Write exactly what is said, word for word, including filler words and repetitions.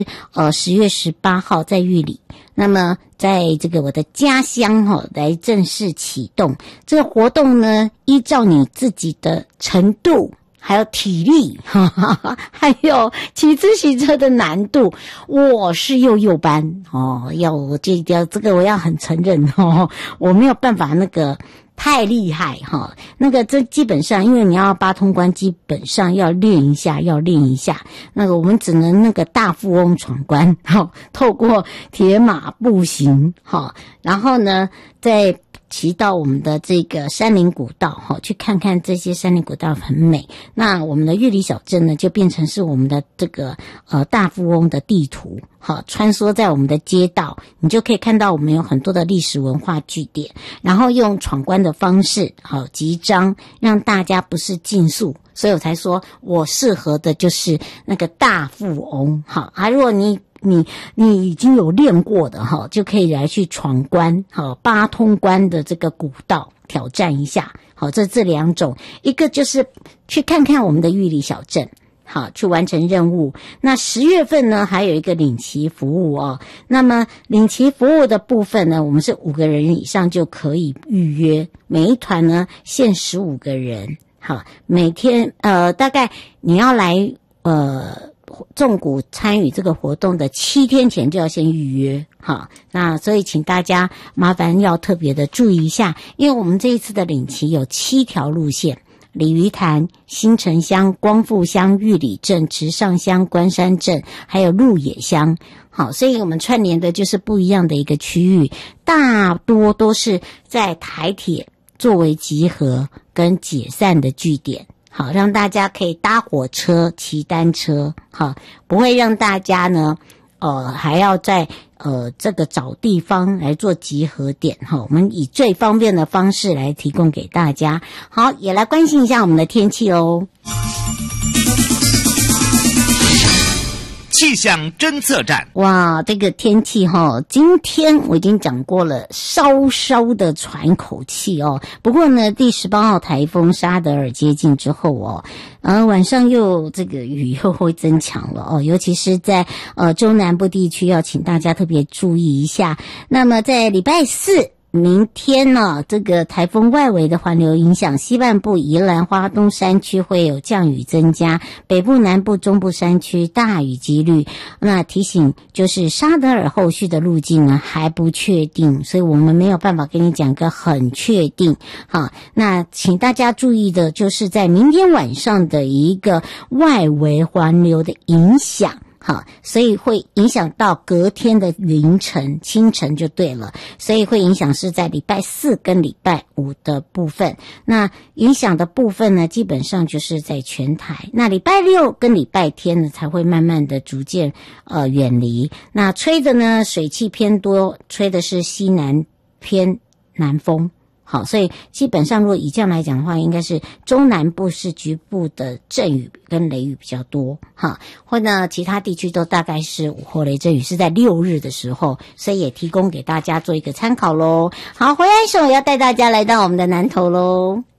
呃十月十八号在玉里，那么在这个我的家乡哈、哦、来正式启动这个活动呢，依照你自己的程度还有体力哈哈哈，还有骑自行车的难度，我是幼幼班哦，要我这要这个我要很承认哦，我没有办法那个太厉害哈，那个这基本上因为你要八通关，基本上要练一下，要练一下。那个我们只能那个大富翁闯关哈，透过铁马步行哈，然后呢再骑到我们的这个山林古道哈，去看看这些山林古道很美。那我们的玉里小镇呢，就变成是我们的这个呃大富翁的地图哈，穿梭在我们的街道，你就可以看到我们有很多的历史文化据点，然后用闯关的方式好集章，让大家不是竞速。所以我才说我适合的就是那个大富翁哈，啊如果你你你已经有练过的哈，就可以来去闯关哈，八通关的这个古道挑战一下。好，这这两种，一个就是去看看我们的玉里小镇，好，去完成任务。那十月份呢，还有一个领骑服务哦。那么领骑服务的部分呢，我们是五个人以上就可以预约，每一团呢限十五个人。好，每天呃大概你要来呃纵谷参与这个活动的七天前就要先预约，好，那所以请大家麻烦要特别的注意一下，因为我们这一次的领骑有七条路线。鲤鱼潭、新城乡、光复乡、玉里镇、池上乡、关山镇，还有鹿野乡。好，所以我们串联的就是不一样的一个区域，大多都是在台铁作为集合跟解散的据点。好，让大家可以搭火车、骑单车，好，不会让大家呢呃还要在呃这个找地方来做集合点哈，我们以最方便的方式来提供给大家。好，也来关心一下我们的天气哦。 气象侦测站， 哇，这个天气哈，今天我已经讲过了，稍稍的喘口气哦。不过呢，第十八号台风沙德尔接近之后哦，呃，晚上又这个雨又会增强了哦，尤其是在呃中南部地区，要请大家特别注意一下。那么在礼拜四。明天呢，这个台风外围的环流影响，西半部宜兰花东山区会有降雨增加，北部南部中部山区大雨几率。那提醒就是沙德尔后续的路径呢还不确定，所以我们没有办法跟你讲个很确定。好，那请大家注意的就是在明天晚上的一个外围环流的影响。好，所以会影响到隔天的凌晨、清晨就对了，所以会影响是在礼拜四跟礼拜五的部分。那影响的部分呢，基本上就是在全台。那礼拜六跟礼拜天呢，才会慢慢的逐渐呃远离。那吹的呢，水汽偏多，吹的是西南偏南风。好，所以基本上如果以这样来讲的话，应该是中南部是局部的阵雨跟雷雨比较多哈，或者其他地区都大概是午后雷阵雨是在六日的时候，所以也提供给大家做一个参考咯。好，回来的时候要带大家来到我们的南投咯。